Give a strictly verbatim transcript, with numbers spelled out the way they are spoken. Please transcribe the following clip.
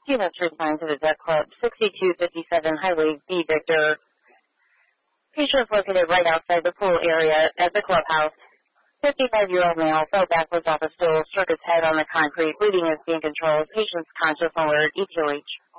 Units responding to the Death Club, sixty-two fifty-seven Highway B, Victor. Patient is located right outside the pool area at the clubhouse. fifty-five-year-old male fell backwards off a stool, struck his head on the concrete, bleeding is being controlled. Patient's conscious alert, E T O H.